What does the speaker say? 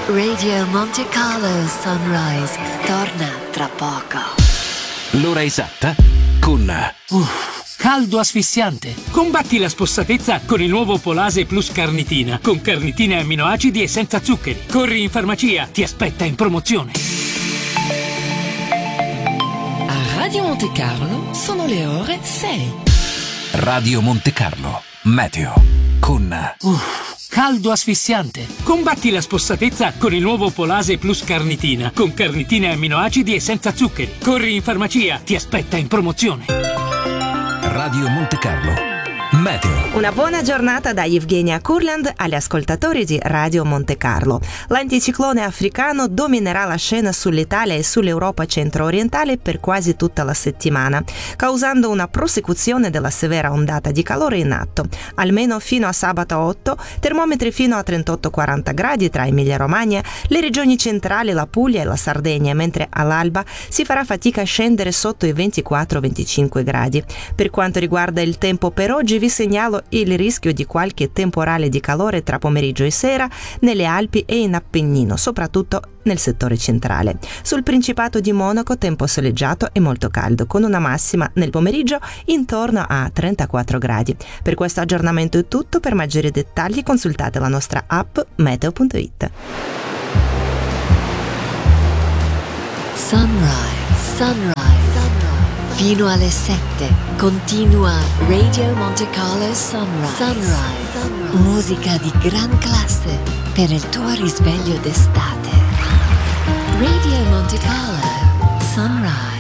Radio Monte Carlo Sunrise torna tra poco. L'ora esatta con caldo asfissiante. Combatti la spossatezza con il nuovo Polase Plus Carnitina, con carnitina e amminoacidi e senza zuccheri. Corri in farmacia, ti aspetta in promozione. A Radio Monte Carlo sono le ore 6. Radio Monte Carlo Meteo con caldo asfissiante. Combatti la spossatezza con il nuovo Polase Plus Carnitina, con carnitina e amminoacidi e senza zuccheri. Corri in farmacia, ti aspetta in promozione. Radio Monte Carlo Meteo. Una buona giornata da Evgenia Kurland agli ascoltatori di Radio Monte Carlo. L'anticiclone africano dominerà la scena sull'Italia e sull'Europa centro-orientale per quasi tutta la settimana, causando una prosecuzione della severa ondata di calore in atto. Almeno fino a sabato 8, termometri fino a 38-40 gradi tra Emilia-Romagna, le regioni centrali, la Puglia e la Sardegna, mentre all'alba si farà fatica a scendere sotto i 24-25 gradi. Per quanto riguarda il tempo per oggi, vi segnalo il rischio di qualche temporale di calore tra pomeriggio e sera nelle Alpi e in Appennino, soprattutto nel settore centrale. Sul Principato di Monaco tempo soleggiato e molto caldo, con una massima nel pomeriggio intorno a 34 gradi. Per questo aggiornamento è tutto. Per maggiori dettagli consultate la nostra app meteo.it. Sunrise. Fino alle 7 continua Radio Monte Carlo Sunrise. Musica di gran classe per il tuo risveglio d'estate. Radio Monte Carlo Sunrise.